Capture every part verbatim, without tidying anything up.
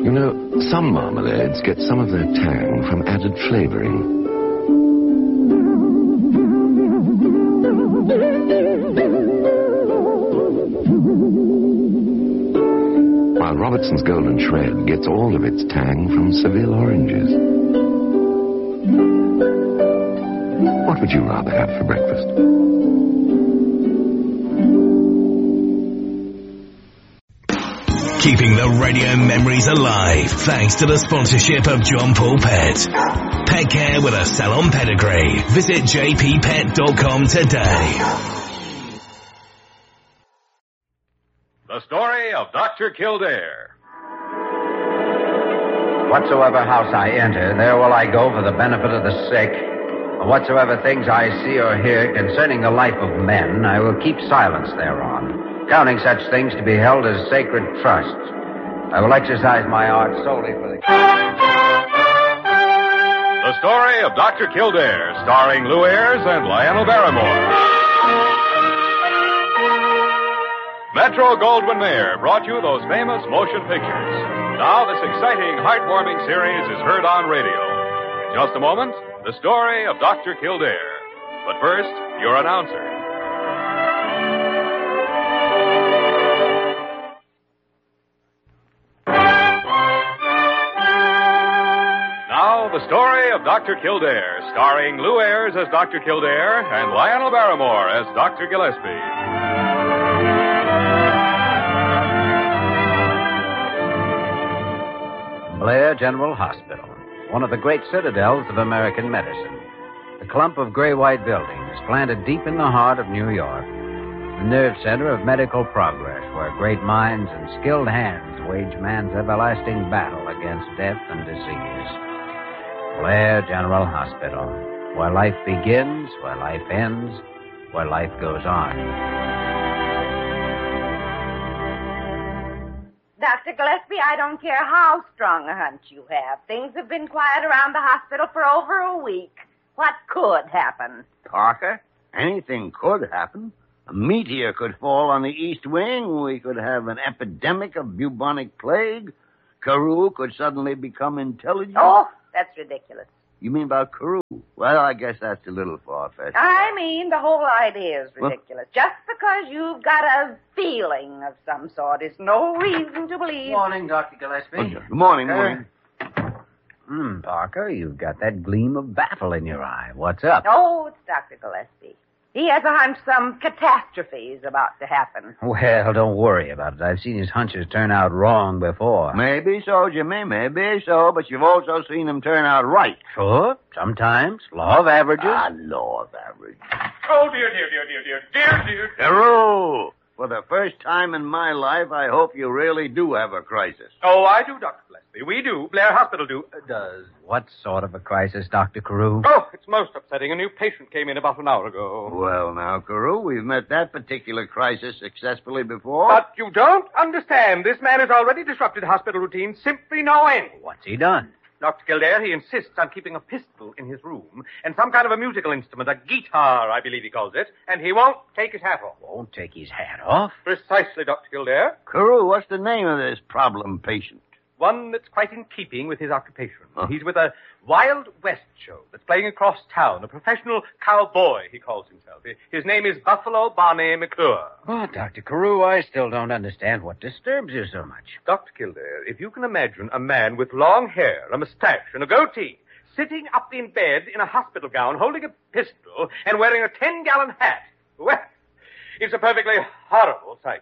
You know, some marmalades get some of their tang from added flavoring. While Robertson's Golden Shred gets all of its tang from Seville oranges. What would you rather have for breakfast? Keeping the radio memories alive thanks to the sponsorship of John Paul Pet. Pet care with a salon pedigree. Visit j p pet dot com today. The story of Doctor Kildare. Whatsoever house I enter, there will I go for the benefit of the sick. Whatsoever things I see or hear concerning the life of men, I will keep silence thereon, counting such things to be held as sacred trusts. I will exercise my art solely for the... The story of Doctor Kildare, starring Lou Ayres and Lionel Barrymore. Metro-Goldwyn-Mayer brought you those famous motion pictures. Now this exciting, heartwarming series is heard on radio. In just a moment, the story of Doctor Kildare. But first, your announcer. Now, the story of Doctor Kildare, starring Lou Ayres as Doctor Kildare and Lionel Barrymore as Doctor Gillespie. Blair General Hospital, one of the great citadels of American medicine. The clump of gray-white buildings planted deep in the heart of New York. The nerve center of medical progress, where great minds and skilled hands wage man's everlasting battle against death and disease. Blair General Hospital, where life begins, where life ends, where life goes on. Doctor Gillespie, I don't care how strong a hunch you have. Things have been quiet around the hospital for over a week. What could happen? Parker, anything could happen. A meteor could fall on the East Wing. We could have an epidemic of bubonic plague. Carew could suddenly become intelligent. Oh, that's ridiculous. You mean about Carew? Well, I guess that's a little far-fetched. I mean, the whole idea is ridiculous. What? Just because you've got a feeling of some sort is no reason to believe... Morning, Doctor Gillespie. Oh, good morning, morning. Hmm, Parker, you've got that gleam of battle in your eye. What's up? Oh, it's Doctor Gillespie. He has a hunch some catastrophe is about to happen. Well, don't worry about it. I've seen his hunches turn out wrong before. Maybe so, Jimmy, maybe so, but you've also seen them turn out right. Sure, sometimes. Law of averages. Ah, law of averages. Oh, dear, dear, dear, dear, dear, dear, dear. Carew! For the first time in my life, I hope you really do have a crisis. Oh, I do, Doctor Gillespie. We do. Blair Hospital do. Uh, does. What sort of a crisis, Doctor Carew? Oh, it's most upsetting. A new patient came in about an hour ago. Well, now, Carew, we've met that particular crisis successfully before. But you don't understand. This man has already disrupted hospital routine simply no end. What's he done? Doctor Kildare, he insists on keeping a pistol in his room and some kind of a musical instrument, a guitar, I believe he calls it, and he won't take his hat off. Won't take his hat off? Precisely, Doctor Kildare. Carew, what's the name of this problem patient? One that's quite in keeping with his occupation. Huh? He's with a Wild West show that's playing across town. A professional cowboy, he calls himself. His name is Buffalo Barney McClure. Oh, Doctor Carew, I still don't understand what disturbs you so much. Doctor Kildare, if you can imagine a man with long hair, a mustache, and a goatee sitting up in bed in a hospital gown, holding a pistol, and wearing a ten-gallon hat, well, it's a perfectly horrible sight.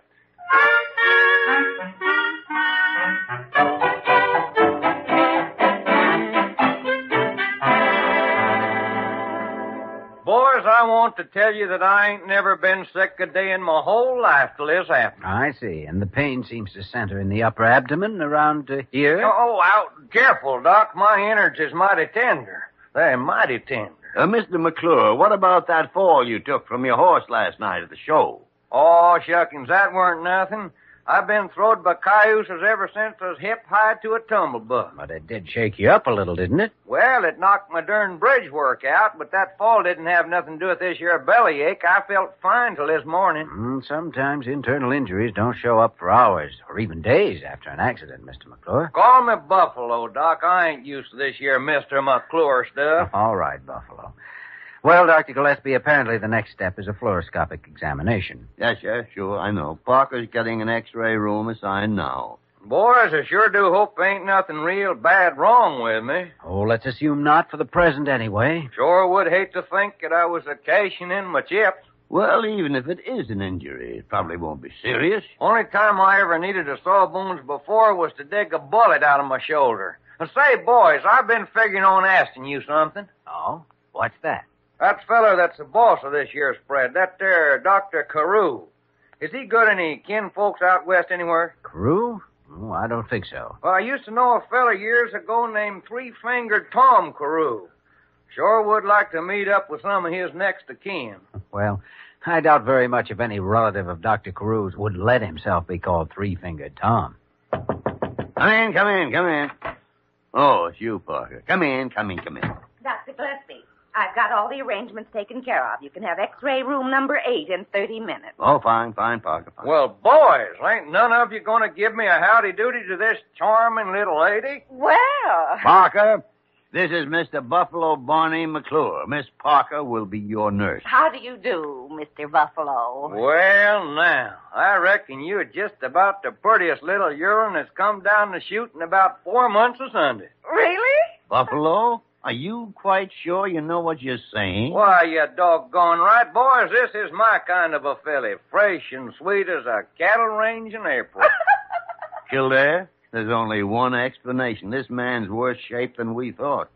Boys, I want to tell you that I ain't never been sick a day in my whole life till this happened. I see. And the pain seems to center in the upper abdomen around uh, here? Oh, out. Careful, Doc. My innards is mighty tender. They're mighty tender. Uh, Mister McClure, what about that fall you took from your horse last night at the show? Oh, shuckins, that weren't nothing. I've been throwed by cayuses ever since I was hip-high to a tumblebuck. But it did shake you up a little, didn't it? Well, it knocked my darn bridge work out, but that fall didn't have nothing to do with this here bellyache. I felt fine till this morning. Mm, sometimes internal injuries don't show up for hours or even days after an accident, Mister McClure. Call me Buffalo, Doc. I ain't used to this here Mister McClure stuff. All right, Buffalo. Well, Doctor Gillespie, apparently the next step is a fluoroscopic examination. Yes, yes, sure, I know. Parker's getting an X-ray room assigned now. Boys, I sure do hope ain't nothing real bad wrong with me. Oh, let's assume not for the present anyway. Sure would hate to think that I was a cashing in my chips. Well, even if it is an injury, it probably won't be serious. Only time I ever needed a sawbones before was to dig a bullet out of my shoulder. And say, boys, I've been figuring on asking you something. Oh? What's that? That feller that's the boss of this year's spread, that there Doctor Carew, is he got any kinfolks out west anywhere? Carew? Oh, I don't think so. Well, I used to know a feller years ago named Three-Fingered Tom Carew. Sure would like to meet up with some of his next of kin. Well, I doubt very much if any relative of Doctor Carew's would let himself be called Three-Fingered Tom. Come in, come in, come in. Oh, it's you, Parker. Come in, come in, come in. Doctor Gillespie, I've got all the arrangements taken care of. You can have X-ray room number eight in thirty minutes. Oh, fine, fine, Parker, fine. Well, boys, ain't none of you going to give me a howdy-doody to this charming little lady? Well... Parker, this is Mister Buffalo Barney McClure. Miss Parker will be your nurse. How do you do, Mister Buffalo? Well, now, I reckon you're just about the prettiest little urine that's come down the chute in about four months of Sunday. Really? Buffalo, are you quite sure you know what you're saying? Why, you doggone right, boys. This is my kind of a filly, fresh and sweet as a cattle range in April. Kildare, there's only one explanation. This man's worse shape than we thought.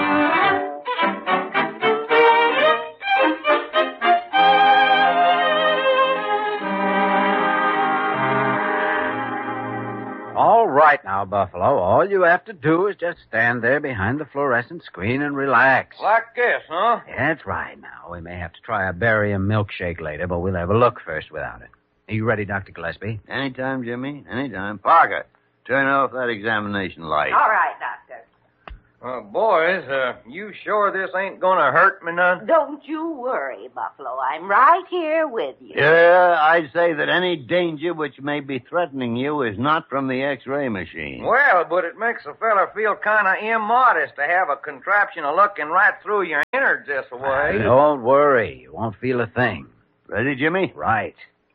All right now, Buffalo. All you have to do is just stand there behind the fluorescent screen and relax. Like this, huh? That's right now. We may have to try a barium milkshake later, but we'll have a look first without it. Are you ready, Doctor Gillespie? Anytime, Jimmy, anytime. Parker, turn off that examination light. All right, Doctor. Uh, boys, uh, you sure this ain't gonna hurt me none? Don't you worry, Buffalo. I'm right here with you. Yeah, I'd say that any danger which may be threatening you is not from the X-ray machine. Well, but it makes a fella feel kind of immodest to have a contraption of looking right through your innards this way. Don't worry. You won't feel a thing. Ready, Jimmy? Right.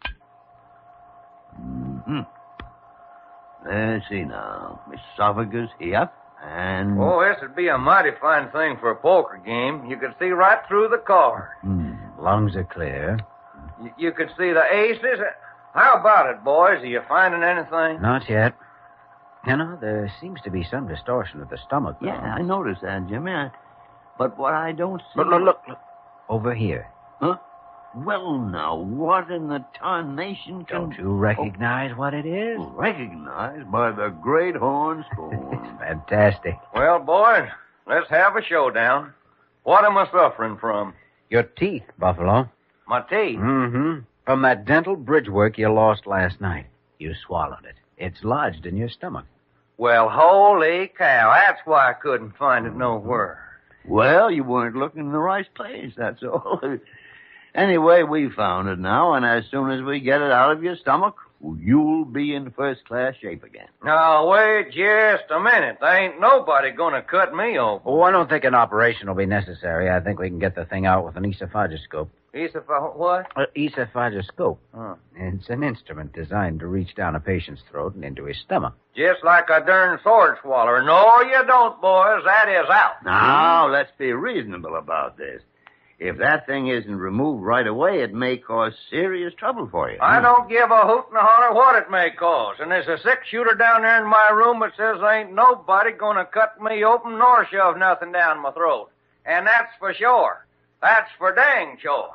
Mm-hmm. Let's see now. Esophagus here. And... Oh, this would be a mighty fine thing for a poker game. You could see right through the card. Hmm. Lungs are clear. You, you could see the aces. How about it, boys? Are you finding anything? Not yet. You know, there seems to be some distortion of the stomach. though. Yeah, I noticed that, Jimmy. I... But what I don't see... Look, look, look, look. Over here. Huh? Well, now, what in the tarnation can... Don't you recognize oh. what it is? Recognized by the great horn spoon. It's fantastic. Well, boys, let's have a showdown. What am I suffering from? Your teeth, Buffalo. My teeth? Mm-hmm. From that dental bridge work you lost last night. You swallowed it. It's lodged in your stomach. Well, holy cow. That's why I couldn't find it nowhere. Well, you weren't looking in the right place, that's all. Anyway, we found it now, and as soon as we get it out of your stomach, you'll be in first-class shape again. Now, wait just a minute. There ain't nobody gonna cut me open. Oh, I don't think an operation will be necessary. I think we can get the thing out with an esophagoscope. Esoph- what? Uh, esophagoscope. Huh. It's an instrument designed to reach down a patient's throat and into his stomach. Just like a darn sword swallower. No, you don't, boys. That is out. Now, let's be reasonable about this. If that thing isn't removed right away, it may cause serious trouble for you. I don't give a hoot and a holler what it may cause. And there's a six-shooter down there in my room that says there ain't nobody gonna cut me open nor shove nothing down my throat. And that's for sure. That's for dang sure.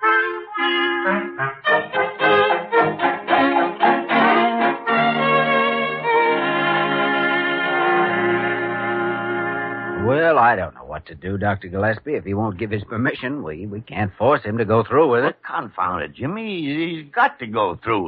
Well, I don't know what to do, Doctor Gillespie. If he won't give his permission, we, we can't force him to go through with it. Well, confound it, Jimmy. He's got to go through with it.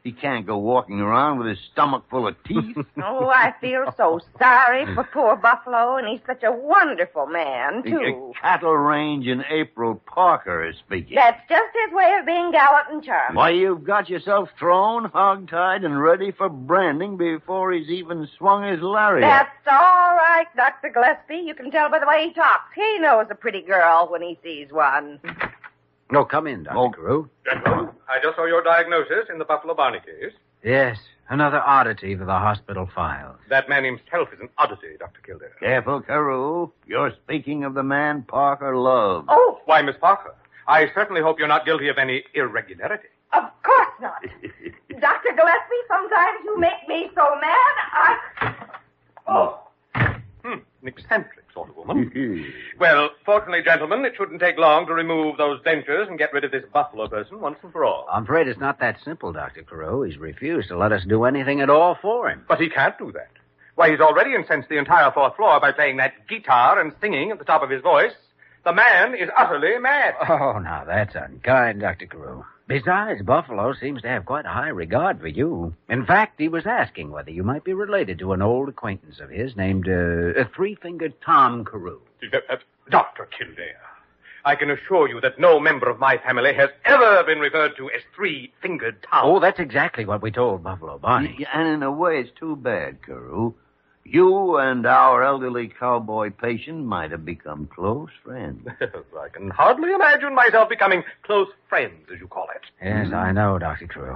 He can't go walking around with his stomach full of teeth. Oh, I feel so sorry for poor Buffalo, and he's such a wonderful man, too. Cattle Range and April Parker is speaking. That's just his way of being gallant and charming. Why, you've got yourself thrown, hog-tied, and ready for branding before he's even swung his lariat. That's all right, Doctor Gillespie. You can tell by the way he talks. He knows a pretty girl when he sees one. No, come in, Doctor Oh. Carew. Gentlemen, I just saw your diagnosis in the Buffalo Barney case. Yes, another oddity for the hospital files. That man himself is an oddity, Doctor Kildare. Careful, Carew. You're speaking of the man Parker loved. Oh, Why, Miss Parker, I certainly hope you're not guilty of any irregularity. of course not. Doctor Gillespie, sometimes you make me so mad, I... Oh. Hmm, an eccentric sort of woman. Well, fortunately, gentlemen, it shouldn't take long to remove those dentures and get rid of this Buffalo person once and for all. I'm afraid it's not that simple, Doctor Carew. He's refused to let us do anything at all for him. But he can't do that. Why, he's already incensed the entire fourth floor by playing that guitar and singing at the top of his voice. The man is utterly mad. Oh, now that's unkind, Doctor Carew. Besides, Buffalo seems to have quite a high regard for you. In fact, he was asking whether you might be related to an old acquaintance of his named uh, Three-Fingered Tom Carew. Uh, uh, Doctor Kildare, I can assure you that no member of my family has ever been referred to as Three-Fingered Tom. Oh, that's exactly what we told Buffalo Barney. Yeah, and in a way, it's too bad, Carew. You and our elderly cowboy patient might have become close friends. I can hardly imagine myself becoming close friends, as you call it. Yes, I know, Doctor Carew.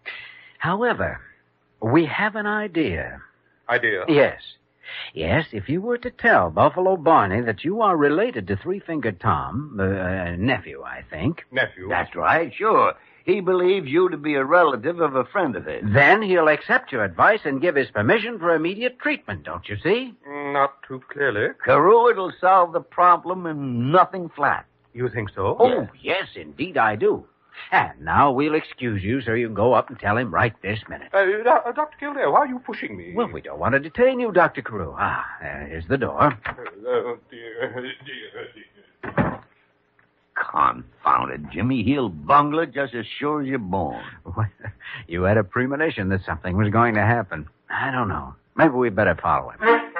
However, we have an idea. Idea? Yes. Yes, if you were to tell Buffalo Barney that you are related to Three-Fingered Tom, uh, uh, nephew, I think, Nephew. That's right, sure. He believes you to be a relative of a friend of his. then he'll accept your advice and give his permission for immediate treatment, don't you see? Not too clearly. Carew, it'll solve the problem and nothing flat. You think so? Oh, yes, indeed I do. And now we'll excuse you so you can go up and tell him right this minute. Uh, Do- Doctor Kildare, why are you pushing me? Well, we don't want to detain you, Doctor Carew. Ah, there's the door. Uh, uh, dear, dear, dear. Confound it, Jimmy. He'll bungle it just as sure as you're born. You had a premonition that something was going to happen. I don't know. Maybe we'd better follow him.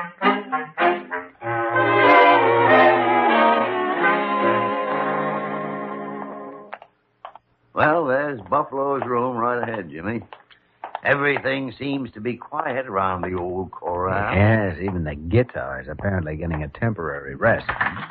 Well, there's Buffalo's room right ahead, Jimmy. Everything seems to be quiet around the old corral. Yes, even the guitar is apparently getting a temporary rest.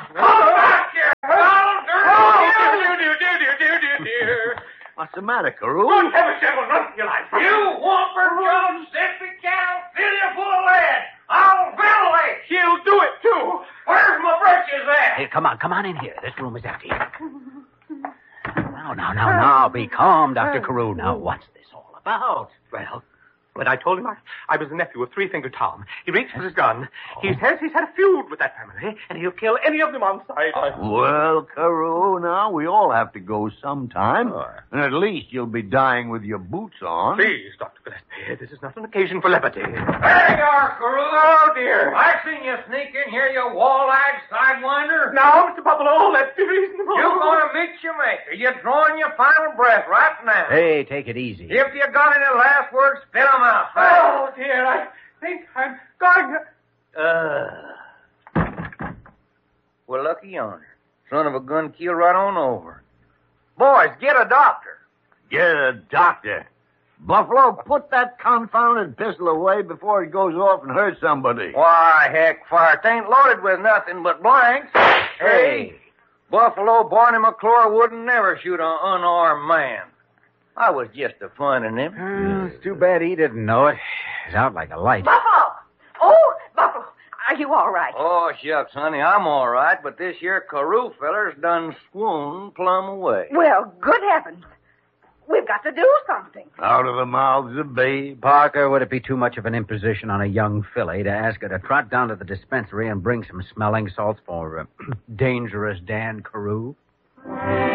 What's the matter, Carew? Good heavens, gentlemen, run for your life. You whopper, John Stiffy cow, fill you full of lead. I'll ventilate. He'll do it, too. Where's my britches at? Hey, come on, come on in here. This room is empty. Now, now, now, now, be calm, Doctor Carew. Now, what's this all about? Well, when I told him I, I was the nephew of Three-Fingered Tom, he reached for his gun. He says he's had a feud with that family, and he'll kill any of them on sight. Well, Carew, now we all have to go sometime. Sure. And at least you'll be dying with your boots on. Please, Doctor Gillespie, this is not an occasion for levity. There you are, Carew. Oh, dear. I seen you sneak in here, you wall-eyed sidewinder. Now, Mister Buffalo, let's be reasonable. You're going to meet your maker. You're drawing your final breath right now. Hey, take it easy. If you got any last words, spit 'em out. Oh, dear, I think I'm going to... Uh. Well, lucky yonder. Son of a gun, keel right on over. Boys, get a doctor. Get a doctor. Buffalo, put that confounded pistol away before it goes off and hurts somebody. Why, heck, fire, it ain't loaded with nothing but blanks. Hey, Buffalo Barney McClure wouldn't never shoot an unarmed man. I was just a funning him. Oh, it's too bad he didn't know it. He's out like a light. Buffalo! Oh, Buffalo, are you all right? Oh, shucks, honey, I'm all right, but this here Carew feller's done swooned plumb away. Well, good heavens. We've got to do something. Out of the mouths of babes. Parker, would it be too much of an imposition on a young filly to ask her to trot down to the dispensary and bring some smelling salts for uh, dangerous Dan Carew?